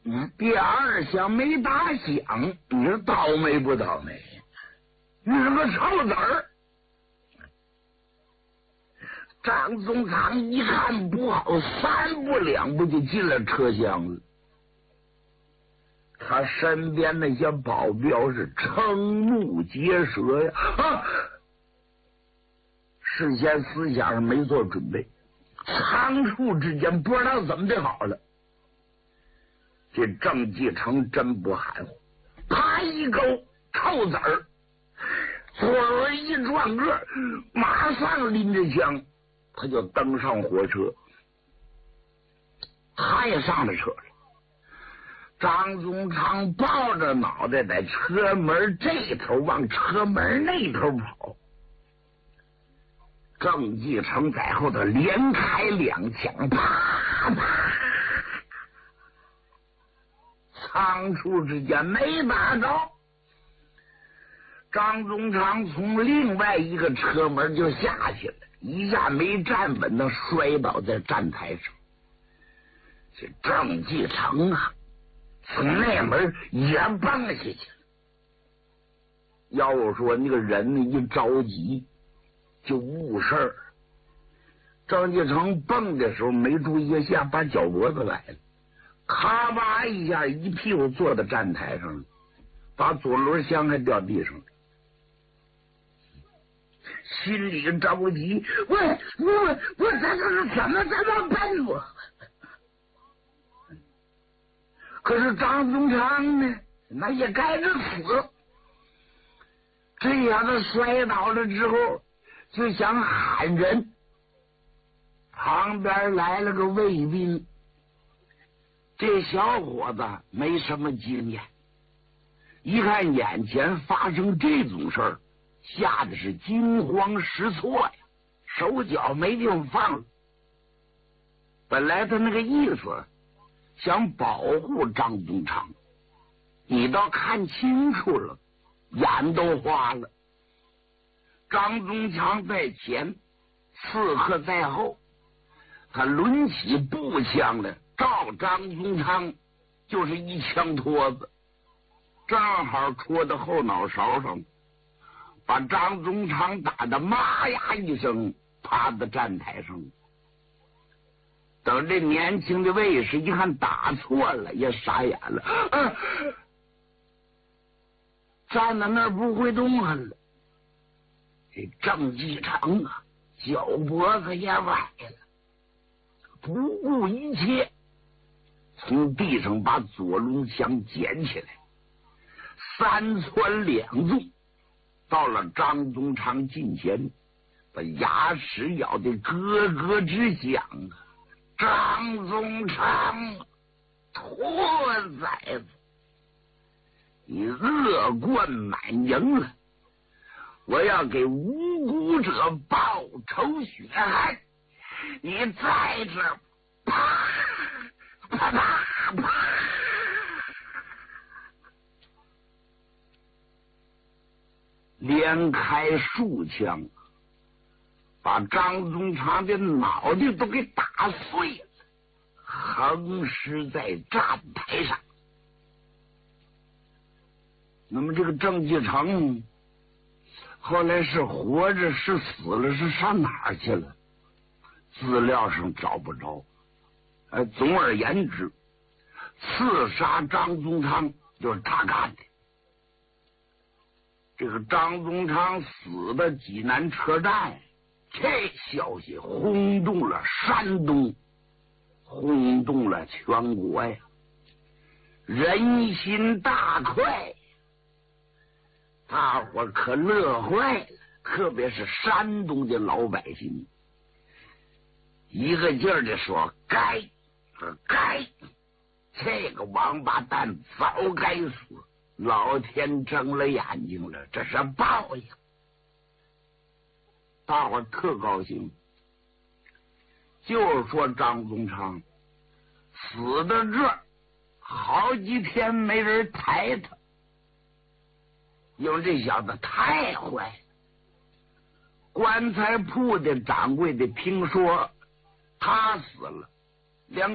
第二响没打响，你说倒霉不倒霉？你是个臭子儿。张宗昌一看不好，三步两步就进了车厢了。他身边那些保镖是瞠目结舌呀！事先思想上没做准备，仓促之间不知道怎么的好了。这郑继成真不含糊，啪一勾，臭子儿，左轮一转个，马上拎着枪，他就登上火车。他也上了车了。张宗昌抱着脑袋在车门这头往车门那头跑，郑继成在后头连开两枪，啪啪，仓促之间没打着。张宗昌从另外一个车门就下去了，一下没站稳的摔倒在站台上。这郑继成啊，从那门也蹦下去了。要我说，那个人呢一着急就误事儿。郑继成蹦的时候没注意一下，把脚脖子崴了，咔吧一下一屁股坐在站台上了，把左轮枪还掉地上了。心里着急，我这是怎么办我？可是张宗昌呢，那也该着死。这下他摔倒了之后，就想喊人，旁边来了个卫兵。这小伙子没什么经验，一看眼前发生这种事儿，吓得是惊慌失措呀，手脚没地方放了。本来他那个意思想保护张宗昌，你倒看清楚了，眼都花了。张宗昌在前，刺客在后，他抡起步枪来，照张宗昌就是一枪托子，正好戳到后脑勺上，把张宗昌打得妈呀一声，趴在站台上。等这年轻的卫士一看打错了，也傻眼了，站在那儿不会动弹了。这郑继成啊，脚脖子也崴了，不顾一切从地上把左轮枪捡起来，三窜两纵，到了张宗昌近前，把牙齿咬得咯咯直响啊！张宗昌，托崽子，你恶贯满盈了！我要给无辜者报仇雪恨！你在这儿啪啪啪啪，连开数枪，把张宗昌的脑袋都给打碎了，横尸在站台上。那么这个郑继成后来是活着是死了，是上哪儿去了？资料上找不着。总而言之，刺杀张宗昌就是他干的。这个张宗昌死的济南车站，这消息轰动了山东，轰动了全国呀，人心大快，大伙可乐坏了，特别是山东的老百姓，一个劲儿的说该，这个王八蛋早该死，老天睁了眼睛了，这是报应。大伙特高兴，就是说张宗昌死到这儿，好几天没人抬他，因为这小子太坏了。棺材铺的掌柜的听说他死了，连